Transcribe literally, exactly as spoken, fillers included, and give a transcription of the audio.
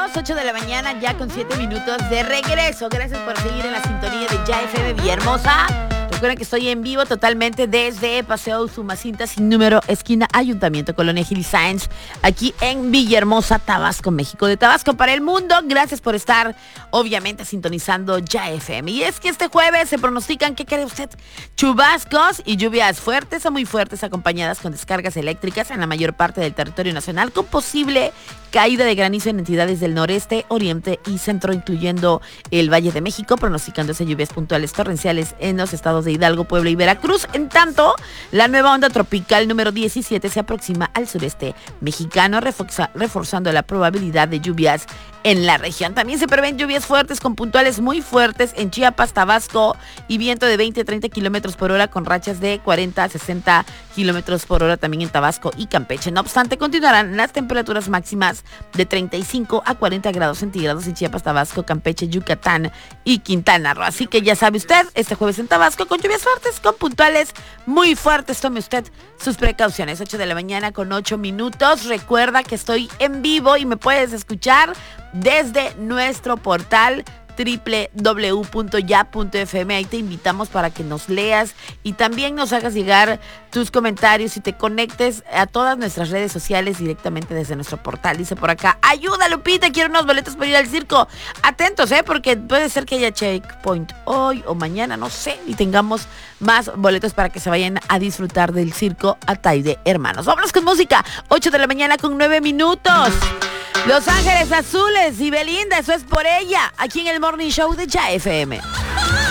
Regresamos, ocho de la mañana, ya con siete minutos de regreso. Gracias por seguir en la sintonía de Ya F M Villahermosa. Recuerden que estoy en vivo totalmente desde Paseo Usumacinta sin número, esquina Ayuntamiento, Colonia Gil Sáenz, aquí en Villahermosa, Tabasco, México. De Tabasco para el mundo, gracias por estar, obviamente, sintonizando Ya F M. Y es que este jueves se pronostican, ¿qué cree usted? Chubascos y lluvias fuertes o muy fuertes, acompañadas con descargas eléctricas en la mayor parte del territorio nacional, con posible caída de granizo en entidades del noreste, oriente y centro, incluyendo el Valle de México, pronosticándose lluvias puntuales torrenciales en los estados de Hidalgo, Puebla y Veracruz. En tanto, la nueva onda tropical número diecisiete se aproxima al sureste mexicano, reforza, reforzando la probabilidad de lluvias en la región. También se prevén lluvias fuertes con puntuales muy fuertes en Chiapas, Tabasco y viento de veinte a treinta kilómetros por hora con rachas de cuarenta a sesenta kilómetros por hora también en Tabasco y Campeche. No obstante, continuarán las temperaturas máximas de treinta y cinco a cuarenta grados centígrados en Chiapas, Tabasco, Campeche, Yucatán y Quintana Roo. Así que ya sabe usted, este jueves en Tabasco con lluvias fuertes, con puntuales muy fuertes. Tome usted sus precauciones. ocho de la mañana con ocho minutos. Recuerda que estoy en vivo y me puedes escuchar desde nuestro portal doble u doble u doble u punto ya punto f m. Ahí te invitamos para que nos leas y también nos hagas llegar tus comentarios y te conectes a todas nuestras redes sociales directamente desde nuestro portal. Dice por acá, ayuda Lupita, quiero unos boletos para ir al circo. Atentos, eh, porque puede ser que haya checkpoint hoy o mañana, no sé, y tengamos más boletos para que se vayan a disfrutar del circo Ataide Hermanos. Vámonos con música, ocho de la mañana con nueve minutos. Los Ángeles Azules y Belinda, eso es por ella, aquí en el Morning Show de Ya F M.